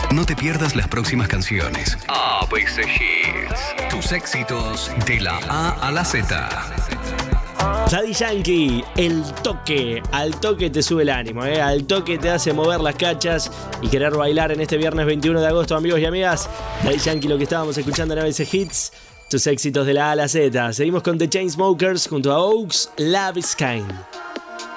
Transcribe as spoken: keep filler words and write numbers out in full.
No te pierdas las próximas canciones. A B C Hits. Tus éxitos de la A a la Z. Daddy Yankee, el toque, al toque te sube el ánimo, ¿eh? Al toque te hace mover las cachas y querer bailar en este viernes veintiuno de agosto, amigos y amigas. Daddy Yankee, lo que estábamos escuchando en A B C Hits, tus éxitos de la A a la Z. Seguimos con The Chainsmokers junto a Oaks, Love is Kind.